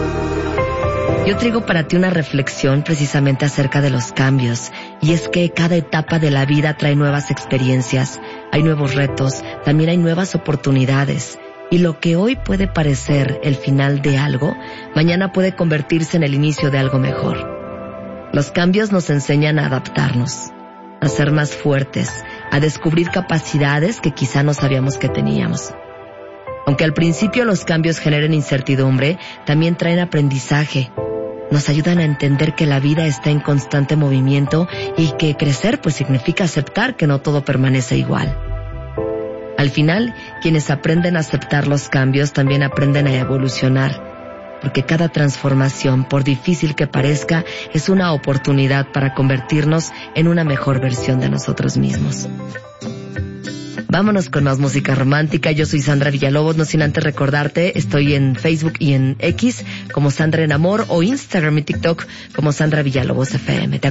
Yo traigo para ti una reflexión precisamente acerca de los cambios, y es que cada etapa de la vida trae nuevas experiencias, hay nuevos retos, también hay nuevas oportunidades, y lo que hoy puede parecer el final de algo, mañana puede convertirse en el inicio de algo mejor. Los cambios nos enseñan a adaptarnos, a ser más fuertes, a descubrir capacidades que quizá no sabíamos que teníamos. Aunque al principio los cambios generen incertidumbre, también traen aprendizaje. Nos ayudan a entender que la vida está en constante movimiento y que crecer pues significa aceptar que no todo permanece igual. Al final, quienes aprenden a aceptar los cambios también aprenden a evolucionar, porque cada transformación, por difícil que parezca, es una oportunidad para convertirnos en una mejor versión de nosotros mismos. Vámonos con más música romántica. Yo soy Sandra Villalobos, no sin antes recordarte, estoy en Facebook y en X como Sandra en Amor, o Instagram y TikTok como Sandra Villalobos FM.